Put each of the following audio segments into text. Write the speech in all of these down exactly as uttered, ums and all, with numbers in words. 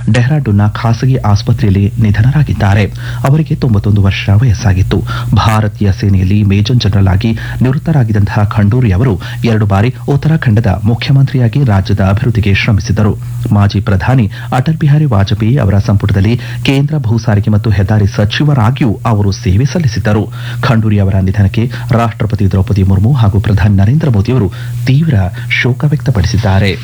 ಡೆಹ್ರಾಡೂನ್ನ ಖಾಸಗಿ ಆಸ್ಪತ್ರೆಯಲ್ಲಿ ನಿಧನರಾಗಿದ್ದಾರೆ. ಅವರಿಗೆ ತೊಂಬತ್ತೊಂದು ವರ್ಷ ವಯಸ್ಸಾಗಿತ್ತು. ಭಾರತೀಯ ಸೇನೆಯಲ್ಲಿ ಮೇಜರ್ ಜನರಲ್ ಆಗಿ ನಿವೃತ್ತರಾಗಿದ್ದಂತಹ ಖಂಡೂರಿ ಅವರು ಎರಡು ಬಾರಿ ಉತ್ತರಾಖಂಡದ ಮುಖ್ಯಮಂತ್ರಿಯಾಗಿ ರಾಜ್ಯದ ಅಭಿವೃದ್ಧಿಗೆ ಶ್ರಮಿಸಿದ್ದರು. ಮಾಜಿ ಪ್ರಧಾನಿ ಅಟಲ್ ಬಿಹಾರಿ ವಾಜಪೇಯಿ ಅವರ ಸಂಪುಟದಲ್ಲಿ ಕೇಂದ್ರ ಭೂ ಸಾರಿಗೆ ಮತ್ತು ಹೆದ್ದಾರಿ ಸಚಿವರಾಗಿಯೂ ಅವರು ಸೇವೆ ಸಲ್ಲಿಸಿದ್ದರು. ಖಂಡೂರಿ ಅವರ ನಿಧನಕ್ಕೆ ರಾಷ್ಟ್ರಪತಿ ದ್ರೌಪದಿ ಮುರ್ಮು ಹಾಗೂ ಪ್ರಧಾನಿ ನರೇಂದ್ರ ಮೋದಿ ಅವರು ತೀವ್ರ ಶೋಕ ವ್ಯಕ್ತಪಡಿಸಿದ್ದಾರೆ.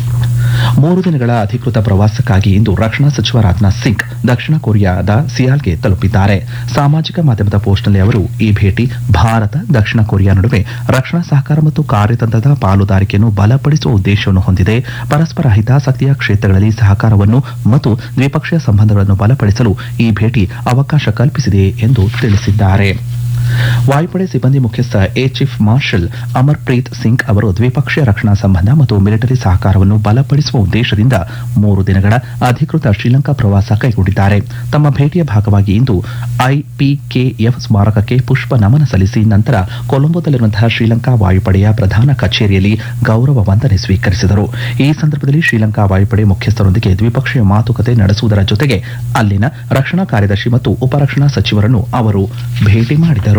ಮೂರು ದಿನಗಳ ಅಧಿಕೃತ ಪ್ರವಾಸಕ್ಕಾಗಿ ಇಂದು ರಕ್ಷಣಾ ಸಚಿವ ರಾಜನಾಥ್ ಸಿಂಗ್ ದಕ್ಷಿಣ ಕೊರಿಯಾದ ಸಿಯಾಲ್ಗೆ ತಲುಪಿದ್ದಾರೆ. ಸಾಮಾಜಿಕ ಮಾಧ್ಯಮದ ಪೋಸ್ಟ್ನಲ್ಲಿ ಅವರು ಈ ಭೇಟಿ ಭಾರತ ದಕ್ಷಿಣ ಕೊರಿಯಾ ನಡುವೆ ರಕ್ಷಣಾ ಸಹಕಾರ ಮತ್ತು ಕಾರ್ಯತಂತ್ರದ ಪಾಲುದಾರಿಕೆಯನ್ನು ಬಲಪಡಿಸುವ ಉದ್ದೇಶವನ್ನು ಹೊಂದಿದೆ. ಪರಸ್ಪರ ಹಿತಾಸಕ್ತಿಯ ಕ್ಷೇತ್ರಗಳಲ್ಲಿ ಸಹಕಾರವನ್ನು ಮತ್ತು ದ್ವಿಪಕ್ಷೀಯ ಸಂಬಂಧಗಳನ್ನು ಬಲಪಡಿಸಲು ಈ ಭೇಟಿ ಅವಕಾಶ ಕಲ್ಪಿಸಿದೆ ಎಂದು ತಿಳಿಸಿದ್ದಾರೆ. ವಾಯುಪಡೆ ಸಿಬ್ಬಂದಿ ಮುಖ್ಯಸ್ಥ air chief marshal Amarpreet Singh ಅವರು ದ್ವಿಪಕ್ಷೀಯ ರಕ್ಷಣಾ ಸಂಬಂಧ ಮತ್ತು ಮಿಲಿಟರಿ ಸಹಕಾರವನ್ನು ಬಲಪಡಿಸುವ ಉದ್ದೇಶದಿಂದ ಮೂರು ದಿನಗಳ ಅಧಿಕೃತ ಶ್ರೀಲಂಕಾ ಪ್ರವಾಸ ಕೈಗೊಂಡಿದ್ದಾರೆ. ತಮ್ಮ ಭೇಟಿಯ ಭಾಗವಾಗಿ ಇಂದು ಐಪಿಕೆಎಫ್ ಸ್ಮಾರಕಕ್ಕೆ ಪುಷ್ಪ ನಮನ ಸಲ್ಲಿಸಿ ನಂತರ ಕೊಲಂಬೋದಲ್ಲಿರುವಂತಹ ಶ್ರೀಲಂಕಾ ವಾಯುಪಡೆಯ ಪ್ರಧಾನ ಕಚೇರಿಯಲ್ಲಿ ಗೌರವ ವಂದನೆ ಸ್ವೀಕರಿಸಿದರು. ಈ ಸಂದರ್ಭದಲ್ಲಿ ಶ್ರೀಲಂಕಾ ವಾಯುಪಡೆ ಮುಖ್ಯಸ್ಥರೊಂದಿಗೆ ದ್ವಿಪಕ್ಷೀಯ ಮಾತುಕತೆ ನಡೆಸುವುದರ ಜೊತೆಗೆ ಅಲ್ಲಿನ ರಕ್ಷಣಾ ಕಾರ್ಯದರ್ಶಿ ಮತ್ತು ಉಪರಕ್ಷಣಾ ಸಚಿವರನ್ನು ಅವರು ಭೇಟಿ ಮಾಡಿದರು.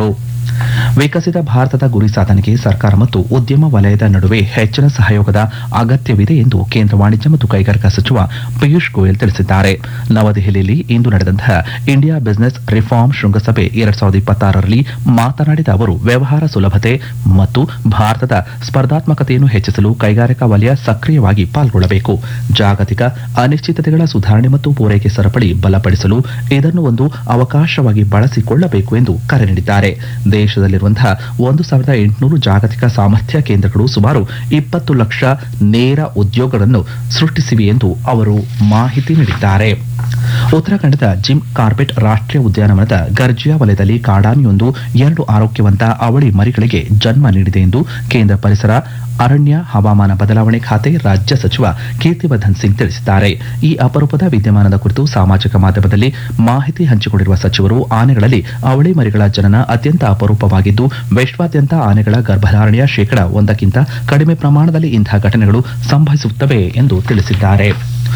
ವಿಕಸಿತ ಭಾರತದ ಗುರಿ ಸಾಧನೆಗೆ ಸರ್ಕಾರ ಮತ್ತು ಉದ್ಯಮ ವಲಯದ ನಡುವೆ ಹೆಚ್ಚಿನ ಸಹಯೋಗದ ಅಗತ್ಯವಿದೆ ಎಂದು ಕೇಂದ್ರ ವಾಣಿಜ್ಯ ಮತ್ತು ಕೈಗಾರಿಕಾ ಸಚಿವ ಪಿಯೂಷ್ ಗೋಯಲ್ ತಿಳಿಸಿದ್ದಾರೆ. ನವದೆಹಲಿಯಲ್ಲಿ ಇಂದು ನಡೆದಂತಹ ಇಂಡಿಯಾ ಬಿಸಿನೆಸ್ ರಿಫಾರ್ಮ್ ಶೃಂಗಸಭೆ ಎರಡ್ ಸಾವಿರದ ಇಪ್ಪತ್ತಾರರಲ್ಲಿ ಮಾತನಾಡಿದ ಅವರು ವ್ಯವಹಾರ ಸುಲಭತೆ ಮತ್ತು ಭಾರತದ ಸ್ಪರ್ಧಾತ್ಮಕತೆಯನ್ನು ಹೆಚ್ಚಿಸಲು ಕೈಗಾರಿಕಾ ವಲಯ ಸಕ್ರಿಯವಾಗಿ ಪಾಲ್ಗೊಳ್ಳಬೇಕು. ಜಾಗತಿಕ ಅನಿಶ್ಚಿತತೆಗಳ ಸುಧಾರಣೆ ಮತ್ತು ಪೂರೈಕೆ ಸರಪಳಿ ಬಲಪಡಿಸಲು ಇದನ್ನು ಒಂದು ಅವಕಾಶವಾಗಿ ಬಳಸಿಕೊಳ್ಳಬೇಕು ಎಂದು ಕರೆ ನೀಡಿದ್ದಾರೆ. ದೇಶದಲ್ಲಿರುವಂತಹ ಒಂದು ಸಾವಿರದ ಎಂಟುನೂರು ಜಾಗತಿಕ ಸಾಮರ್ಥ್ಯ ಕೇಂದ್ರಗಳು ಸುಮಾರು ಇಪ್ಪತ್ತು ಲಕ್ಷ ನೇರ ಉದ್ಯೋಗಗಳನ್ನು ಸೃಷ್ಟಿಸಿವೆ ಎಂದು ಅವರು ಮಾಹಿತಿ ನೀಡಿದ್ದಾರೆ. ಉತ್ತರಾಖಂಡದ ಜಿಮ್ ಕಾರ್ಬೆಟ್ ರಾಷ್ಟ್ರೀಯ ಉದ್ಯಾನವನದ ಗರ್ಜಿಯಾ ವಲಯದಲ್ಲಿ ಕಾಡಾನೆಯೊಂದು ಎರಡು ಆರೋಗ್ಯವಂತ ಅವಳಿ ಮರಿಗಳಿಗೆ ಜನ್ಮ ನೀಡಿದೆ ಎಂದು ಕೇಂದ್ರ ಪರಿಸರ ಅರಣ್ಯ ಹವಾಮಾನ ಬದಲಾವಣೆ ಖಾತೆ ರಾಜ್ಯ ಸಚಿವ ಕೀರ್ತಿವರ್ಧನ್ ಸಿಂಗ್ ತಿಳಿಸಿದ್ದಾರೆ. ಈ ಅಪರೂಪದ ವಿದ್ಯಮಾನದ ಕುರಿತು ಸಾಮಾಜಿಕ ಮಾಧ್ಯಮದಲ್ಲಿ ಮಾಹಿತಿ ಹಂಚಿಕೊಂಡಿರುವ ಸಚಿವರು ಆನೆಗಳಲ್ಲಿ ಅವಳಿ ಮರಿಗಳ ಜನನ ಅತ್ಯಂತ ಅಪರೂಪವಾಗಿದ್ದು ವಿಶ್ವಾದ್ಯಂತ ಆನೆಗಳ ಗರ್ಭಧಾರಣೆಯ ಶೇಕಡ ಒಂದಕ್ಕಿಂತ ಕಡಿಮೆ ಪ್ರಮಾಣದಲ್ಲಿ ಇಂತಹ ಘಟನೆಗಳು ಸಂಭವಿಸುತ್ತವೆ ಎಂದು ತಿಳಿಸಿದ್ದಾರೆ.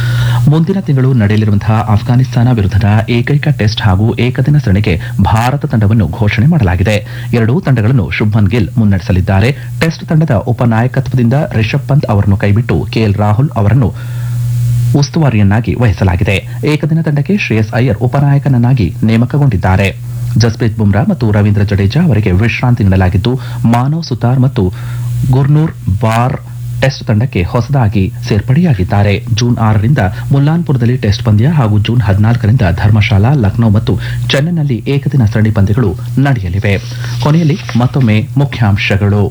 ಮುಂದಿನ ತಿಂಗಳು ನಡೆಯಲಿರುವಂತಹ ಅಫ್ಘಾನಿಸ್ತಾನ ವಿರುದ್ಧದ ಏಕೈಕ ಟೆಸ್ಟ್ ಹಾಗೂ ಏಕದಿನ ಸರಣಿಗೆ ಭಾರತ ತಂಡವನ್ನು ಘೋಷಣೆ ಮಾಡಲಾಗಿದೆ. ಎರಡೂ ತಂಡಗಳನ್ನು ಶುಭ್ಮನ್ ಗಿಲ್ ಮುನ್ನಡೆಸಲಿದ್ದಾರೆ. ಟೆಸ್ಟ್ ತಂಡದ ಉಪನಾಯಕತ್ವದಿಂದ ರಿಷಬ್ ಪಂತ್ ಅವರನ್ನು ಕೈಬಿಟ್ಟು ಕೆಎಲ್ ರಾಹುಲ್ ಅವರನ್ನು ಉಸ್ತುವಾರಿಯನ್ನಾಗಿ ವಹಿಸಲಾಗಿದೆ. ಏಕದಿನ ತಂಡಕ್ಕೆ ಶ್ರೇಯಸ್ ಅಯ್ಯರ್ ಉಪನಾಯಕನನ್ನಾಗಿ ನೇಮಕಗೊಂಡಿದ್ದಾರೆ. ಜಸ್ಪ್ರೀತ್ ಬುಮ್ರಾ ಮತ್ತು ರವೀಂದ್ರ ಜಡೇಜಾ ಅವರಿಗೆ ವಿಶ್ರಾಂತಿ ನೀಡಲಾಗಿದ್ದು ಮಾನವ್ ಸುತಾರ್ ಮತ್ತು ಗುರ್ನೂರ್ ಬಾರ್ ಟೆಸ್ಟ್ ತಂಡಕ್ಕೆ ಹೊಸದಾಗಿ ಸೇರ್ಪಡೆಯಾಗಿದ್ದಾರೆ. ಜೂನ್ ಆರರಿಂದ ಮುಲ್ಲಾನ್ಪುರದಲ್ಲಿ ಟೆಸ್ಟ್ ಪಂದ್ಯ ಹಾಗೂ ಜೂನ್ ಹದಿನಾಲ್ಕರಿಂದ ಧರ್ಮಶಾಲಾ, ಲಕ್ನೋ ಮತ್ತು ಚೆನ್ನೈನಲ್ಲಿ ಏಕದಿನ ಸರಣಿ ಪಂದ್ಯಗಳು ನಡೆಯಲಿವೆ. ಕೊನೆಯಲ್ಲಿ ಮತ್ತೊಮ್ಮೆ ಮುಖ್ಯಾಂಶಗಳು.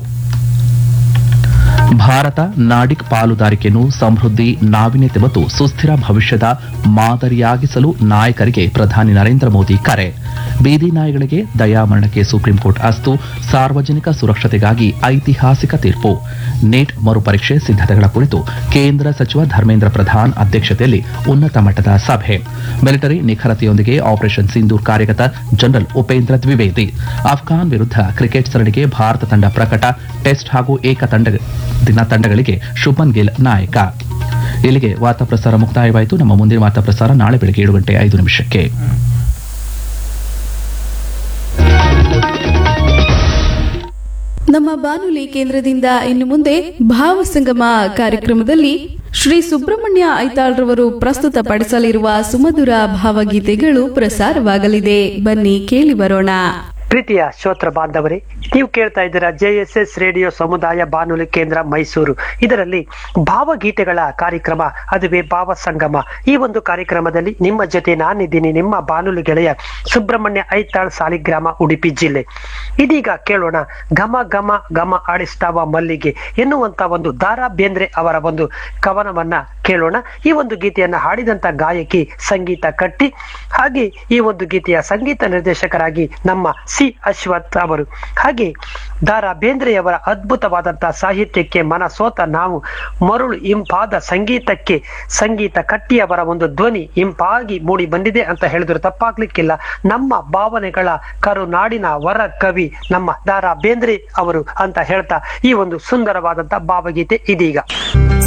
ಭಾರತ ನಾಡಿಕ್ ಪಾಲುದಾರಿಕೆಯನ್ನು ಸಮೃದ್ಧಿ, ನಾವೀನ್ಯತೆ ಮತ್ತು ಸುಸ್ಥಿರ ಭವಿಷ್ಯದ ಮಾದರಿಯಾಗಿಸಲು ನಾಯಕರಿಗೆ ಪ್ರಧಾನಿ ನರೇಂದ್ರ ಮೋದಿ ಕರೆ. ಬೀದಿ ನಾಯಿಗಳಿಗೆ ದಯಾಮರಣಕ್ಕೆ ಸುಪ್ರೀಂ ಕೋರ್ಟ್ ಅಸ್ತು, ಸಾರ್ವಜನಿಕ ಸುರಕ್ಷತೆಗಾಗಿ ಐತಿಹಾಸಿಕ ತೀರ್ಪು. ನೀಟ್ ಮರುಪರೀಕ್ಷೆ ಸಿದ್ಧತೆಗಳ ಕುರಿತು ಕೇಂದ್ರ ಸಚಿವ ಧರ್ಮೇಂದ್ರ ಪ್ರಧಾನ್ ಅಧ್ಯಕ್ಷತೆಯಲ್ಲಿ ಉನ್ನತ ಮಟ್ಟದ ಸಭೆ. ಮಿಲಿಟರಿ ನಿಖರತೆಯೊಂದಿಗೆ ಆಪರೇಷನ್ ಸಿಂಧೂರ್ ಕಾರ್ಯಗತ, ಜನರಲ್ ಉಪೇಂದ್ರ ದ್ವಿವೇದಿ. ಅಫ್ಘಾನ್ ವಿರುದ್ಧ ಕ್ರಿಕೆಟ್ ಸರಣಿಗೆ ಭಾರತ ತಂಡ ಪ್ರಕಟ, ಟೆಸ್ಟ್ ಹಾಗೂ ಏಕ ತಂಡ ದಿನ ತಂಡಗಳಿಗೆ ಶುಭ್ಮನ್ ಗಿಲ್ ನಾಯಕ. ಇಲ್ಲಿಗೆ ವಾರ್ತಾ ಪ್ರಸಾರ ಮುಕ್ತಾಯವಾಯಿತು. ನಮ್ಮ ಮುಂದಿನ ವಾರ್ತಾ ಪ್ರಸಾರ ನಾಳೆ ಬೆಳಗ್ಗೆ ಏಳು ಗಂಟೆ ಐದು ನಿಮಿಷಕ್ಕೆ. ನಮ್ಮ ಬಾನುಲಿ ಕೇಂದ್ರದಿಂದ ಇನ್ನು ಮುಂದೆ ಭಾವಸಂಗಮ ಕಾರ್ಯಕ್ರಮದಲ್ಲಿ ಶ್ರೀ ಸುಬ್ರಹ್ಮಣ್ಯ ಐತಾಳ್ರವರು ಪ್ರಸ್ತುತಪಡಿಸಲಿರುವ ಸುಮಧುರ ಭಾವಗೀತೆಗಳು ಪ್ರಸಾರವಾಗಲಿದೆ. ಬನ್ನಿ ಕೇಳಿ ಬರೋಣ. ಪ್ರೀತಿಯ ಶ್ರೋತೃ ಬಾಂಧವರೇ, ನೀವು ಕೇಳ್ತಾ ಇದ್ದೀರಾ ಜೆಎಸ್ಎಸ್ ರೇಡಿಯೋ ಸಮುದಾಯ ಬಾನುಲಿ ಕೇಂದ್ರ ಮೈಸೂರು. ಇದರಲ್ಲಿ ಭಾವಗೀತೆಗಳ ಕಾರ್ಯಕ್ರಮ, ಅದುವೇ ಭಾವ ಸಂಗಮ. ಈ ಒಂದು ಕಾರ್ಯಕ್ರಮದಲ್ಲಿ ನಿಮ್ಮ ಜೊತೆ ನಾನಿದ್ದೀನಿ, ನಿಮ್ಮ ಬಾನುಲಿ ಗೆಳೆಯ ಸುಬ್ರಹ್ಮಣ್ಯ ಐತಾಳ್, ಸಾಲಿಗ್ರಾಮ, ಉಡುಪಿ ಜಿಲ್ಲೆ. ಇದೀಗ ಕೇಳೋಣ ಘಮ ಘಮ ಘಮ ಆಡಿಸ್ತಾವ ಮಲ್ಲಿಗೆ ಎನ್ನುವಂತ ಒಂದು ದಾರಾ ಬೇಂದ್ರೆ ಅವರ ಒಂದು ಕವನವನ್ನ ಕೇಳೋಣ. ಈ ಒಂದು ಗೀತೆಯನ್ನ ಹಾಡಿದಂತ ಗಾಯಕಿ ಸಂಗೀತ ಕಟ್ಟಿ, ಹಾಗೆ ಈ ಒಂದು ಗೀತೆಯ ಸಂಗೀತ ನಿರ್ದೇಶಕರಾಗಿ ನಮ್ಮ ಸಿ ಅಶ್ವಥ್ ಅವರು. ಹಾಗೆ ದಾರಾ ಬೇಂದ್ರೆಯವರ ಅದ್ಭುತವಾದಂತಹ ಸಾಹಿತ್ಯಕ್ಕೆ ಮನ ಸೋತ ನಾವು, ಮರುಳು ಇಂಪಾದ ಸಂಗೀತಕ್ಕೆ ಸಂಗೀತ ಕಟ್ಟಿಯವರ ಒಂದು ಧ್ವನಿ ಇಂಪಾಗಿ ಮೂಡಿ ಬಂದಿದೆ ಅಂತ ಹೇಳಿದ್ರು ತಪ್ಪಾಗ್ಲಿಕ್ಕಿಲ್ಲ. ನಮ್ಮ ಭಾವನೆಗಳ ಕರುನಾಡಿನ ವರ ಕವಿ ನಮ್ಮ ದಾರಾ ಬೇಂದ್ರೆ ಅವರು ಅಂತ ಹೇಳ್ತಾ ಈ ಒಂದು ಸುಂದರವಾದಂತಹ ಭಾವಗೀತೆ ಇದೀಗ.